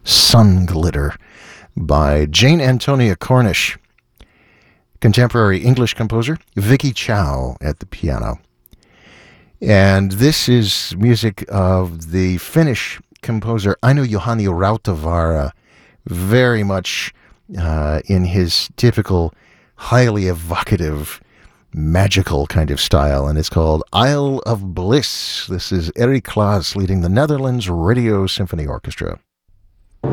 Sun Glitter by Jane Antonia Cornish. Contemporary English composer Vicky Chow at the piano. And this is music of the Finnish composer Aino Juhani Rautavaara, very much in his typical, highly evocative, magical kind of style, and it's called Isle of Bliss. This is Eric Klaas leading the Netherlands Radio Symphony Orchestra.